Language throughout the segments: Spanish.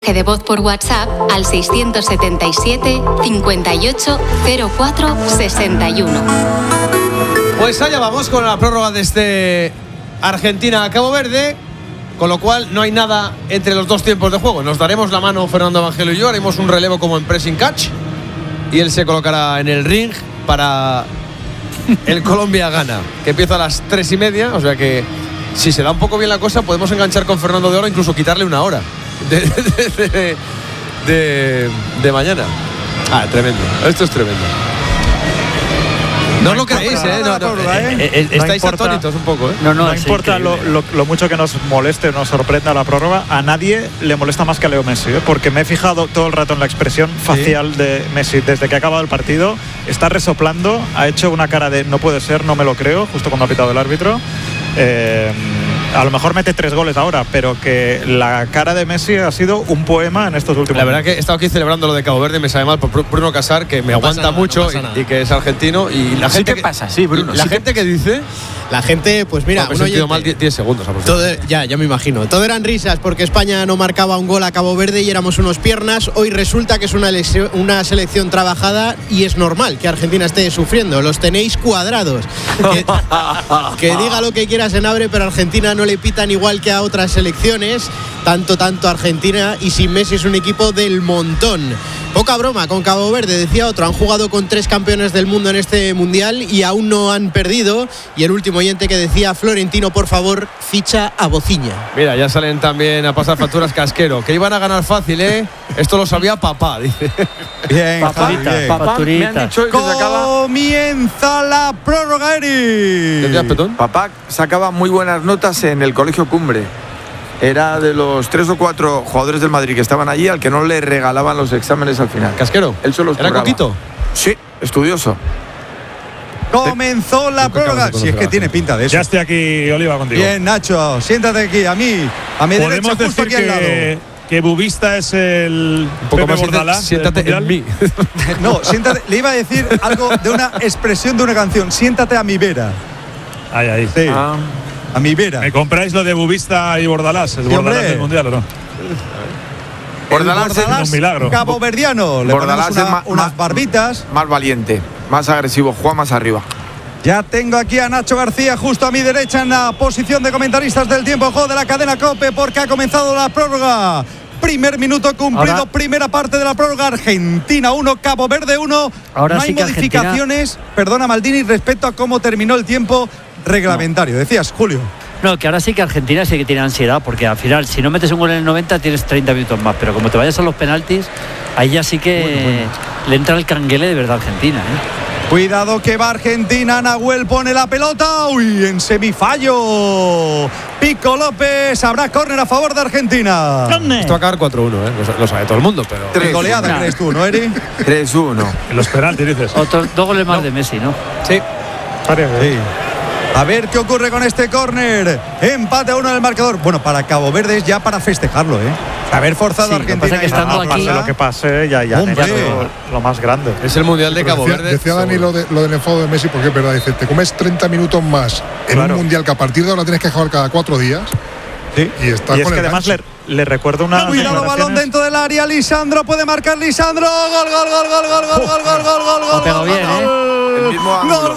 mensaje de voz por WhatsApp al 677 58 04 61. Pues allá vamos con la prórroga desde Argentina a Cabo Verde, con lo cual no hay nada entre los dos tiempos de juego. Nos daremos la mano Fernando Evangelio y yo, haremos un relevo como en pressing catch y él se colocará en el ring para el Colombia-Ghana, que empieza a las 3:30, o sea que si se da un poco bien la cosa podemos enganchar con Fernando de hora, incluso quitarle una hora de mañana. Tremendo, esto es tremendo. No lo creéis, estáis atónitos un poco, No importa lo mucho que nos moleste o nos sorprenda la prórroga, a nadie le molesta más que a Leo Messi, porque me he fijado todo el rato en la expresión facial de Messi desde que ha acabado el partido. Está resoplando, ha hecho una cara de no puede ser, no me lo creo, justo cuando ha pitado el árbitro. A lo mejor mete 3 goles ahora, pero que la cara de Messi ha sido un poema en estos últimos La verdad que he estado aquí celebrando lo de Cabo Verde, me sabe mal por Bruno Casar, que me aguanta mucho y que es argentino. Y la gente pasa, sí, Bruno. La gente que dice... La gente, pues mira, me he sentido mal 10 segundos. Ya me imagino. Todo eran risas porque España no marcaba un gol a Cabo Verde y éramos unos piernas. Hoy resulta que es una selección trabajada y es normal que Argentina esté sufriendo. Los tenéis cuadrados. Que diga lo que quiera Senabre, pero a Argentina no le pitan igual que a otras selecciones. Tanto Argentina, y sin Messi es un equipo del montón. Poca broma con Cabo Verde, decía otro. Han jugado con 3 campeones del mundo en este mundial y aún no han perdido. Y el último oyente que decía: Florentino, por favor, ficha a Bociña. Mira, ya salen también a pasar facturas Casquero, que iban a ganar fácil, Esto lo sabía papá, dice. Bien, papá, me han dicho que comienza la prórroga, Eri. ¿Qué Petón? Papá sacaba muy buenas notas en el Colegio Cumbre. Era de los 3 o 4 jugadores del Madrid que estaban allí al que no le regalaban los exámenes al final. ¿Casquero? Él solo ¿Era coquito? Sí, estudioso. Comenzó la prórroga. Si es que tiene pinta de eso. Ya estoy aquí, Oliva, contigo. Bien, Nacho, siéntate aquí, a mi derecha, justo aquí al lado. Que Bubista es el un poco Pepe más Bordalás. Siéntate en mí. No, siéntate. Le iba a decir algo de una expresión de una canción. Siéntate a mi vera. Ahí. Sí. A mi vera. ¿Me compráis lo de Bubista y Bordalás? ¿El Bordalás del Mundial o no? Bordalás es un milagro. Caboverdiano. Le Bordalás ponemos unas barbitas. Más valiente, más agresivo, juega más arriba. Ya tengo aquí a Nacho García justo a mi derecha en la posición de comentaristas del tiempo de juego de la cadena COPE, porque ha comenzado la prórroga. Primer minuto cumplido, primera parte de la prórroga. Argentina 1, Cabo Verde 1. Ahora no hay sí que modificaciones, Argentina... perdona Maldini, respecto a cómo terminó el tiempo reglamentario. No. Decías, Julio. No, que ahora sí que Argentina sí que tiene ansiedad, porque al final, si no metes un gol en el 90, tienes 30 minutos más. Pero como te vayas a los penaltis, ahí ya sí que le entra el canguele de verdad a Argentina, Cuidado que va Argentina, Nahuel pone la pelota, en semifallo. Pico López, habrá córner a favor de Argentina. Esto va a acabar 4-1, lo sabe todo el mundo, pero... 3 goleada, crees tú, ¿no, Eri? 3-1. En los penaltis, dices. Otros 2 goles más de Messi, ¿no? Sí. A ver qué ocurre con este córner. Empate a 1 en el marcador. Bueno, para Cabo Verde es ya para festejarlo, Haber forzado a Argentina. Lo que pasa es que estando aquí, lo que pase ya lo más grande. Es el Mundial de Cabo Verde. Decía Dani lo del enfado de Messi, porque es verdad. Dice, te comes 30 minutos más en un Mundial que a partir de ahora tienes que jugar cada 4 días. Sí. Y está y con es que además le recuerdo una. Cuidado, balón dentro del área. Lisandro puede marcar. Lisandro. Gol. Lo pegó bien, El mismo ángulo.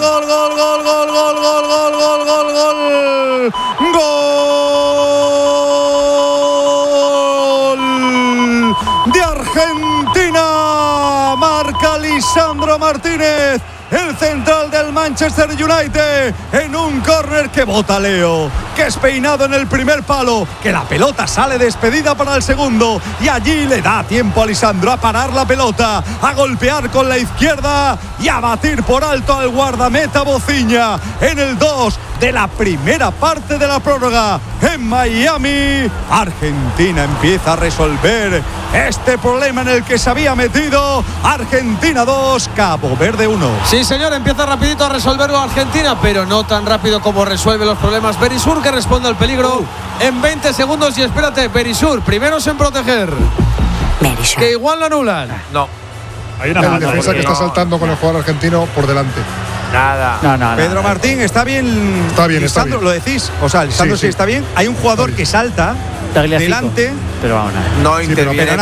Gol de Argentina. Marca Lisandro Martínez, el central del Manchester United, en un córner que bota Leo, que es peinado en el primer palo, que la pelota sale despedida para el segundo, y allí le da tiempo a Lisandro a parar la pelota, a golpear con la izquierda y a batir por alto al guardameta Bociña en el 2 de la primera parte de la prórroga en Miami. Argentina empieza a resolver este problema en el que se había metido. Argentina 2, Cabo Verde 1. Sí, señor, empieza rapidito a resolverlo Argentina, pero no tan rápido como resuelve los problemas Berisur, que responde al peligro en 20 segundos. Y espérate, Berisur, primeros en proteger. Berisur. Que igual lo anulan. No. Hay una el defensa que está saltando con el jugador argentino por delante. Nada. No. Pedro Martín, ¿está bien? Está bien, Lisandro, está bien. ¿lo decís? O sea, Lisandro sí está bien. Hay un jugador que salta Tagliafico. delante, pero vamos, No Sí, pero interviene.